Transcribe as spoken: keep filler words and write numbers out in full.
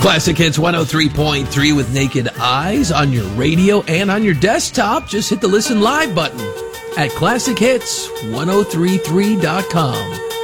Classic Hits one oh three point three with Naked Eyes on your radio and on your desktop. Just hit the Listen Live button at classic hits ten thirty-three dot com.